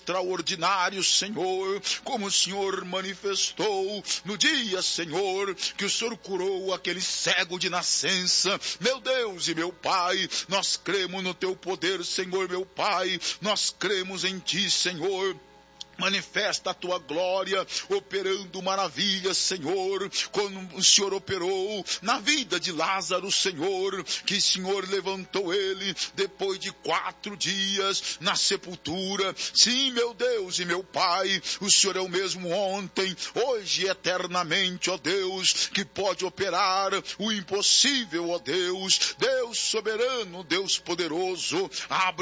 extraordinário, Senhor, como o Senhor manifestou no dia, Senhor, que o Senhor curou aquele cego de nascença. Meu Deus e meu Pai, nós cremos no teu poder, Senhor, meu Pai, nós cremos em ti, Senhor. Manifesta a tua glória, operando maravilhas, Senhor, como o Senhor operou na vida de Lázaro, Senhor, que o Senhor levantou ele depois de 4 dias na sepultura. Sim, meu Deus e meu Pai, o Senhor é o mesmo ontem, hoje e eternamente, ó Deus, que pode operar o impossível, ó Deus, Deus soberano, Deus poderoso. Abre